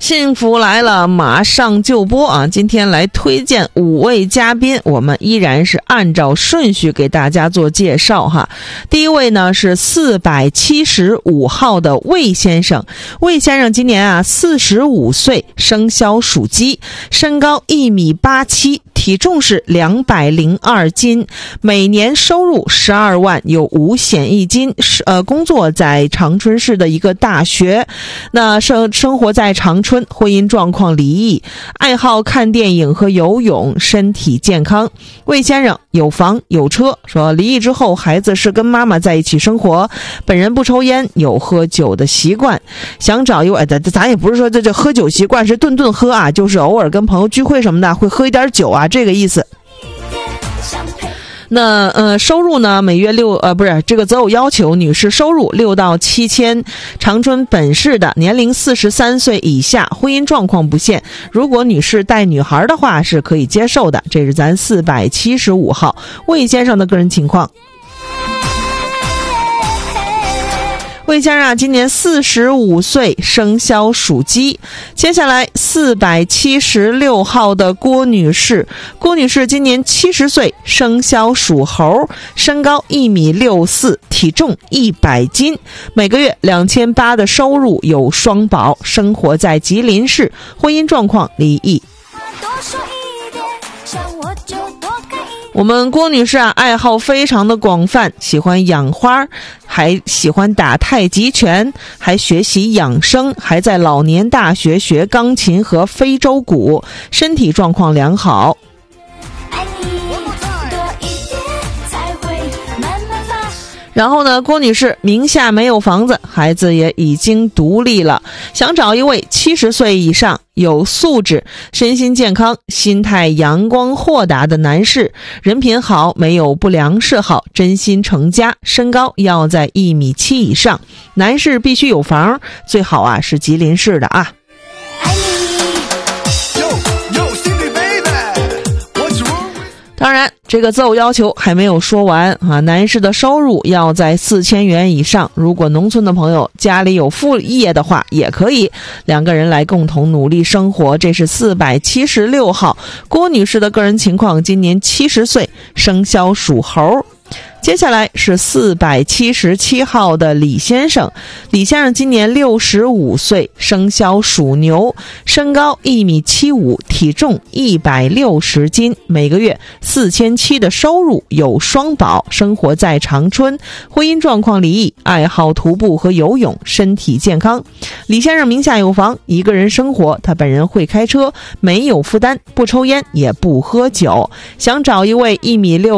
幸福来了，马上就播啊！今天来推荐5位嘉宾，我们依然是按照顺序给大家做介绍哈。第一位呢是475号的魏先生，魏先生今年45岁，生肖属鸡，身高1.87米，体重是202斤，每年收入12万，有5险1金，工作在长春市的一个大学，那生活在长春，婚姻状况离异，爱好看电影和游泳，身体健康。魏先生有房有车，说离异之后孩子是跟妈妈在一起生活，本人不抽烟，有喝酒的习惯，想找一位咱也不是说这喝酒习惯是顿顿喝啊，就是偶尔跟朋友聚会什么的会喝一点酒啊，这个意思。那收入呢？每月这个择偶要求，女士收入6到7千，长春本市的，年龄43岁以下，婚姻状况不限。如果女士带女孩的话是可以接受的。这是咱475号魏先生的个人情况。魏先生今年45岁，生肖属鸡。接下来476号的郭女士，郭女士今年70岁，生肖属猴，身高1.64米，体重100斤，每个月2800的收入，有双保，生活在吉林市，婚姻状况离异。我们郭女士爱好非常的广泛，喜欢养花，还喜欢打太极拳，还学习养生，还在老年大学学钢琴和非洲鼓，身体状况良好。然后呢，郭女士名下没有房子，孩子也已经独立了，想找一位70岁以上，有素质，身心健康，心态阳光豁达的男士，人品好，没有不良嗜好，真心成家，身高要在1.7米以上，男士必须有房，最好是吉林市的啊。当然这个择偶要求还没有说完啊，男士的收入要在4000元以上，如果农村的朋友家里有副业的话也可以，两个人来共同努力生活。这是476号郭女士的个人情况，今年70岁，生肖属猴。接下来是477号的李先生，李先生今年65岁，生肖属牛，身高1.75米，体重160斤，每个月4700的收入，有双保，生活在长春，婚姻状况离异，爱好徒步和游泳，身体健康。李先生名下有房，一个人生活，他本人会开车，没有负担，不抽烟也不喝酒，想找一位1.6米